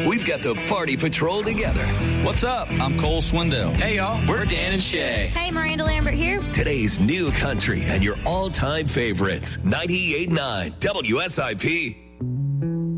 We've got the Party Patrol together. What's up? I'm Cole Swindell. Hey, y'all. We're Dan and Shay. Hey, Miranda Lambert here. Today's new country and your all-time favorites. 98.9 WSIP.